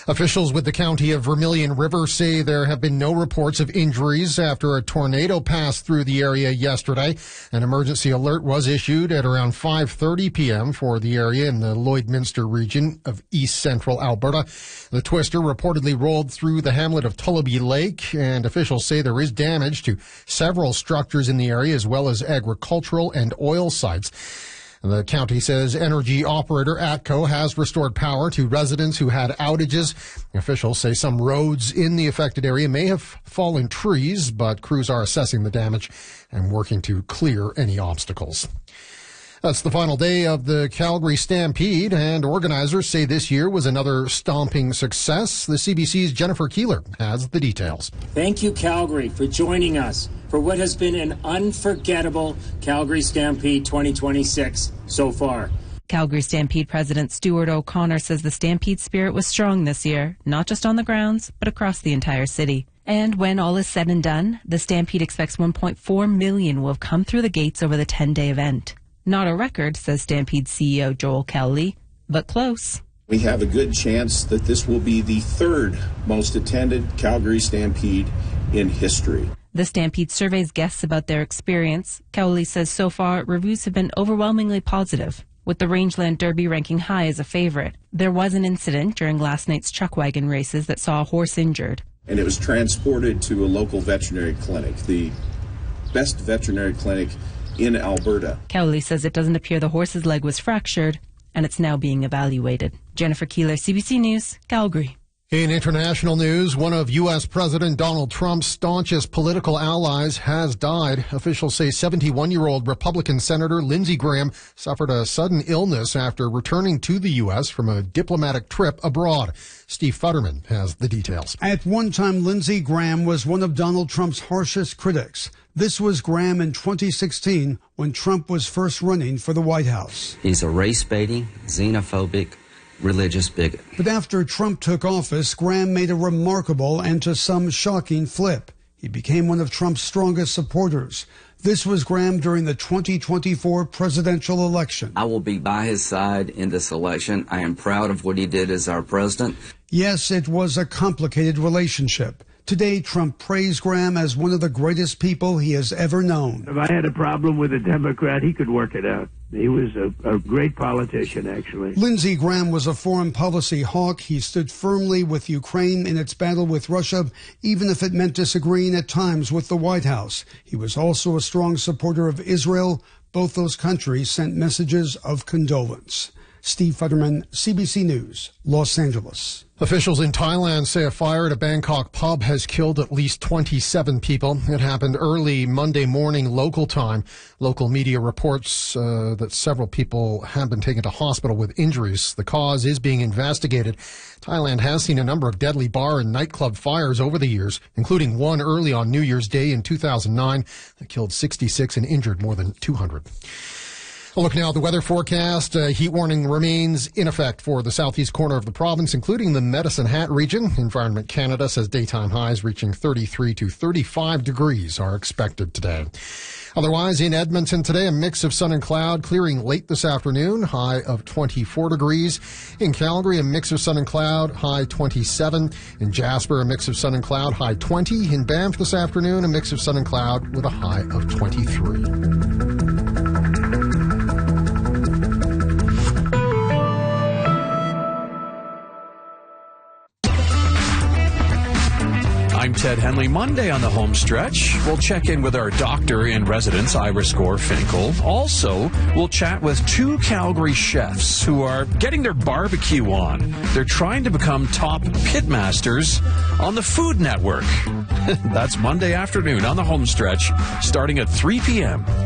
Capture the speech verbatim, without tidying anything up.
Officials with the county of Vermilion River say there have been no reports of injuries after a tornado passed through the area yesterday. An emergency alert was issued at around five thirty p.m. for the area in the Lloydminster region of east central Alberta. The twister reportedly rolled through the hamlet of Tullabee Lake, and officials say there is damage to several structures in the area as well as agricultural and oil sites. The county says energy operator ATCO has restored power to residents who had outages. Officials say some roads in the affected area may have fallen trees, but crews are assessing the damage and working to clear any obstacles. That's the final day of the Calgary Stampede, and organizers say this year was another stomping success. The C B C's Jennifer Keeler has the details. Thank you, Calgary, for joining us for what has been an unforgettable Calgary Stampede twenty twenty-six so far. Calgary Stampede President Stuart O'Connor says the Stampede spirit was strong this year, not just on the grounds, but across the entire city. And when all is said and done, the Stampede expects one point four million will have come through the gates over the ten-day event. Not a record, says Stampede C E O Joel Cowley, but close. We have a good chance that this will be the third most attended Calgary Stampede in history. The Stampede surveys guests about their experience. Cowley says so far, reviews have been overwhelmingly positive, with the Rangeland Derby ranking high as a favorite. There was an incident during last night's chuck wagon races that saw a horse injured. And it was transported to a local veterinary clinic, the best veterinary clinic in Alberta. Cowley says it doesn't appear the horse's leg was fractured, and it's now being evaluated. Jennifer Keeler, C B C News, Calgary. In international news, one of U S. President Donald Trump's staunchest political allies has died. Officials say seventy-one-year-old Republican Senator Lindsey Graham suffered a sudden illness after returning to the U S from a diplomatic trip abroad. Steve Futterman has the details. At one time, Lindsey Graham was one of Donald Trump's harshest critics. This was Graham in twenty sixteen when Trump was first running for the White House. He's a race-baiting, xenophobic, religious bigot. But after Trump took office, Graham made a remarkable and to some shocking flip. He became one of Trump's strongest supporters. This was Graham during the twenty twenty-four presidential election. I will be by his side in this election. I am proud of what he did as our president. Yes, it was a complicated relationship. Today, Trump praised Graham as one of the greatest people he has ever known. If I had a problem with a Democrat, he could work it out. He was a, a great politician, actually. Lindsey Graham was a foreign policy hawk. He stood firmly with Ukraine in its battle with Russia, even if it meant disagreeing at times with the White House. He was also a strong supporter of Israel. Both those countries sent messages of condolence. Steve Futterman, C B C News, Los Angeles. Officials in Thailand say a fire at a Bangkok pub has killed at least twenty-seven people. It happened early Monday morning local time. Local media reports uh, that several people have been taken to hospital with injuries. The cause is being investigated. Thailand has seen a number of deadly bar and nightclub fires over the years, including one early on New Year's Day in two thousand nine that killed sixty-six and injured more than two hundred. A look now at the weather forecast. A heat warning remains in effect for the southeast corner of the province, including the Medicine Hat region. Environment Canada says daytime highs reaching thirty-three to thirty-five degrees are expected today. Otherwise, in Edmonton today, a mix of sun and cloud, clearing late this afternoon, high of twenty-four degrees. In Calgary, a mix of sun and cloud, high twenty-seven. In Jasper, a mix of sun and cloud, high twenty. In Banff this afternoon, a mix of sun and cloud with a high of twenty-three. I'm Ted Henley. Monday on the home stretch, we'll check in with our doctor in residence, Iris Gore-Finkel. Also, we'll chat with two Calgary chefs who are getting their barbecue on. They're trying to become top pitmasters on the Food Network. That's Monday afternoon on the home stretch, starting at three p.m.